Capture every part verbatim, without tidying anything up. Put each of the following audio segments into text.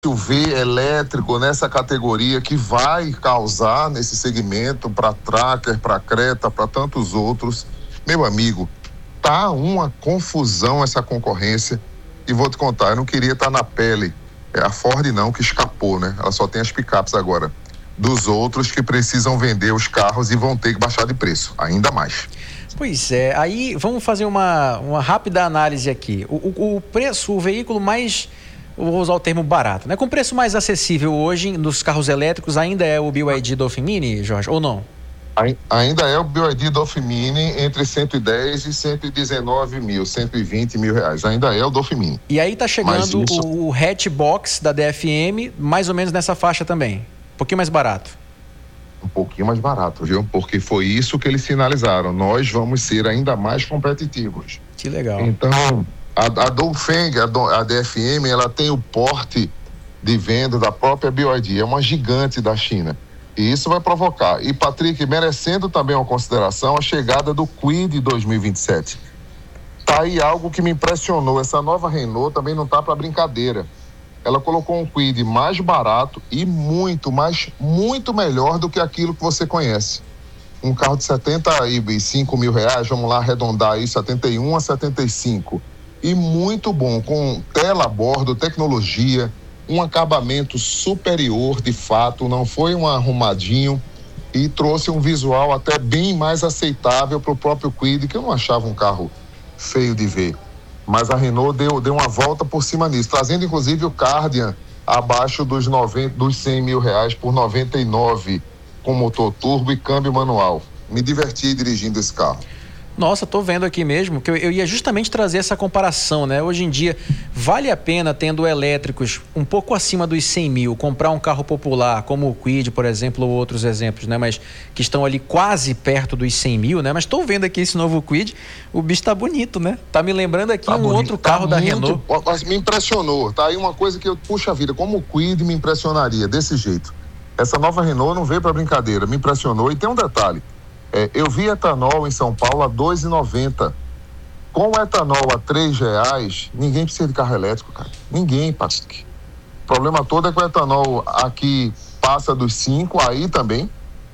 S U V elétrico nessa categoria que vai causar nesse segmento para Tracker, para Creta, para tantos outros. Meu amigo, tá uma confusão essa concorrência e vou te contar, eu não queria estar na pele, é a Ford não, que escapou, né? Ela só tem as picapes agora, dos outros que precisam vender os carros e vão ter que baixar de preço, ainda mais. Pois é, aí vamos fazer uma, uma rápida análise aqui. O, o, o preço, o veículo mais... vou usar o termo barato, né? Com preço mais acessível hoje nos carros elétricos ainda é o B Y D Dolphin Mini, Jorge, ou não? Ainda é o B Y D Dolphin Mini entre cento e dez e cento e dezenove mil, cento e vinte mil reais. Ainda é o Dolphin Mini. E aí tá chegando isso... o, o hatchbox da D F M, mais ou menos nessa faixa também. Um pouquinho mais barato. Um pouquinho mais barato, viu? Porque foi isso que eles sinalizaram. Nós vamos ser ainda mais competitivos. Que legal. Então... A, a Dongfeng, a, a D F M, ela tem o porte de venda da própria B Y D, é uma gigante da China. E isso vai provocar. E, Patrick, merecendo também uma consideração, a chegada do Kwid dois mil e vinte e sete. Tá aí algo que me impressionou. Essa nova Renault também não tá para brincadeira. Ela colocou um Kwid mais barato e muito, mas muito melhor do que aquilo que você conhece. Um carro de setenta e cinco mil reais, vamos lá arredondar aí, setenta e um a setenta e cinco. E muito bom, com tela a bordo, tecnologia, um acabamento superior de fato, não foi um arrumadinho e trouxe um visual até bem mais aceitável para o próprio Kwid, que eu não achava um carro feio de ver. Mas a Renault deu, deu uma volta por cima nisso, trazendo inclusive o Kardian abaixo dos, noventa, dos cem mil reais por noventa e nove, com motor turbo e câmbio manual. Me diverti dirigindo esse carro. Nossa, tô vendo aqui mesmo, que eu, eu ia justamente trazer essa comparação, né? Hoje em dia, vale a pena, tendo elétricos um pouco acima dos cem mil, comprar um carro popular, como o Kwid, por exemplo, ou outros exemplos, né? Mas que estão ali quase perto dos cem mil, né? Mas tô vendo aqui esse novo Kwid, o bicho tá bonito, né? Tá me lembrando aqui tá um bonito, outro carro tá da muito, Renault. Mas me impressionou, tá aí uma coisa que eu, puxa vida, como o Kwid me impressionaria, desse jeito. Essa nova Renault não veio pra brincadeira, me impressionou. E tem um detalhe. É, eu vi etanol em São Paulo a dois reais e noventa centavos. Com o etanol a três reais, ninguém precisa de carro elétrico, cara. Ninguém, Patrick. O problema todo é que o etanol aqui passa dos cinco, aí também.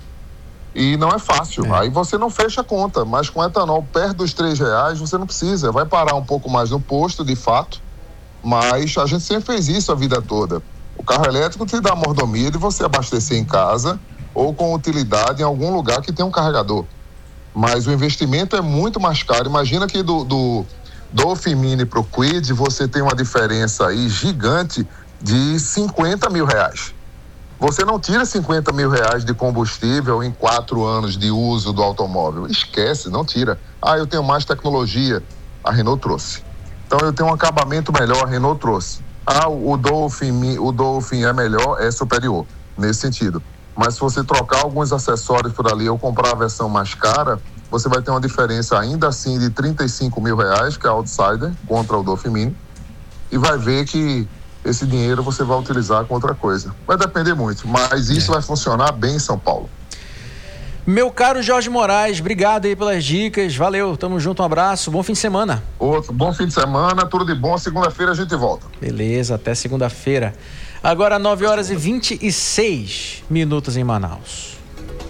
E não é fácil. É. Aí você não fecha a conta. Mas com etanol perto dos três reais, você não precisa. Vai parar um pouco mais no posto, de fato. Mas a gente sempre fez isso a vida toda. O carro elétrico te dá a mordomia de você abastecer em casa ou com utilidade em algum lugar que tem um carregador. Mas o investimento é muito mais caro. Imagina que do, do Dolphin Mini para o Kwid você tem uma diferença aí gigante de cinquenta mil reais. Você não tira cinquenta mil reais de combustível em quatro anos de uso do automóvel. Esquece, não tira. Ah, eu tenho mais tecnologia. A Renault trouxe. Então eu tenho um acabamento melhor, a Renault trouxe. Ah, o Dolphin, o Dolphin é melhor, é superior, nesse sentido. Mas se você trocar alguns acessórios por ali ou comprar a versão mais cara, você vai ter uma diferença ainda assim de trinta e cinco mil reais, que é a Outsider, contra o Dolphin Mini, e vai ver que esse dinheiro você vai utilizar com outra coisa. Vai depender muito, mas isso é. vai funcionar bem em São Paulo. Meu caro Jorge Moraes, obrigado aí pelas dicas, valeu, tamo junto, um abraço, bom fim de semana. Outro bom fim de semana, tudo de bom, segunda-feira a gente volta. Beleza, até segunda-feira. Agora nove horas e vinte e seis minutos em Manaus.